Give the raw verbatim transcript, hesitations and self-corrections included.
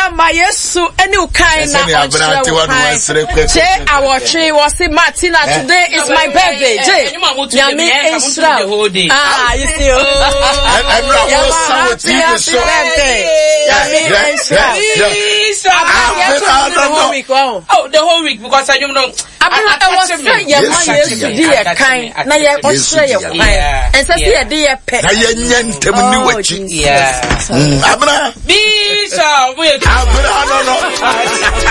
ma yesu eni ukai na onchre che awotwe was say Martina today is my birthday je nyame ensra ah you see and I was so birthday nyame ensra oh the whole week because I don't know I was say your ma yesu dey kind na ye osre ye kind and say ye dey pet na ye nyentem ni wachi yeah abra Bishop, abra no no